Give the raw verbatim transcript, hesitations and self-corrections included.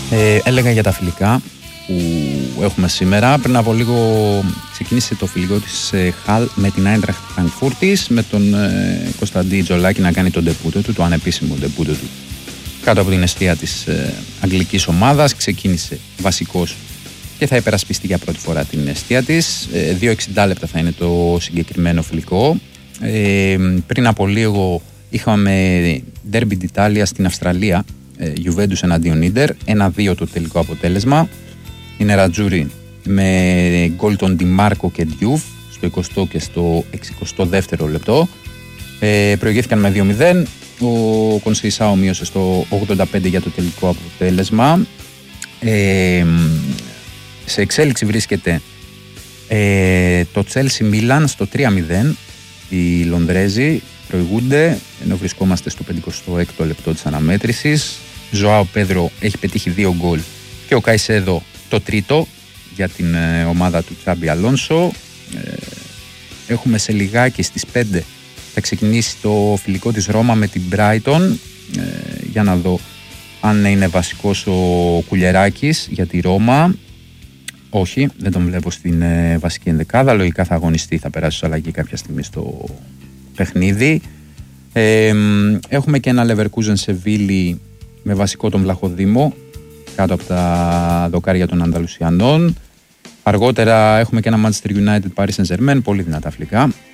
Ε, έλεγα για τα φιλικά που έχουμε σήμερα. Πριν από λίγο ξεκίνησε το φιλικό της ε, Χαλ με την Άιντραχτ Φραγκφούρτης, με τον ε, Κωνσταντί Τζολάκη να κάνει τον ντεμπούτο του, το ανεπίσημο ντεμπούτο του κάτω από την εστία της ε, αγγλικής ομάδας. Ξεκίνησε βασικός και θα υπερασπιστεί για πρώτη φορά την εστία της. ε, δύο εξήντα λεπτά θα είναι το συγκεκριμένο φιλικό. ε, πριν από λίγο είχαμε Derby d'Italia στην Αυστραλία, ε, Juventus εναντίον Ίντερ, ένα δύο το τελικό αποτέλεσμα. Είναι Ρατζούρι με γκολ των Ντιμάρκο και Ντιούφ στο εικοστό και στο εξηκοστό δεύτερο λεπτό. Ε, προηγήθηκαν με δύο μηδέν. Ο Κονσεϊσάο μείωσε στο ογδόντα πέντε για το τελικό αποτέλεσμα. Ε, σε εξέλιξη βρίσκεται ε, το Chelsea Μίλαν στο τρία μηδέν. Οι Λονδρέζοι προηγούνται ενώ βρισκόμαστε στο πενηκοστό έκτο λεπτό της αναμέτρησης. Ζωάο Πέδρο έχει πετύχει δύο γκολ και ο Καϊσέδο το τρίτο για την ε, ομάδα του Τσάμπι Αλόνσο. Ε, έχουμε σε λιγάκι στις πέντε θα ξεκινήσει το φιλικό της Ρώμα με την Brighton. Ε, για να δω αν είναι βασικός ο Κουλιεράκης για τη Ρώμα. Όχι, δεν τον βλέπω στην ε, βασική ενδεκάδα. Λογικά θα αγωνιστεί, θα περάσει ως αλλαγή κάποια στιγμή στο παιχνίδι. Ε, έχουμε και ένα Leverkusen Σεβίλη με βασικό τον Βλαχοδήμο κάτω από τα δοκάρια των Ανταλουσιανών. Αργότερα έχουμε και ένα Manchester United Paris Saint-Germain, πολύ δυνατά φιλικά.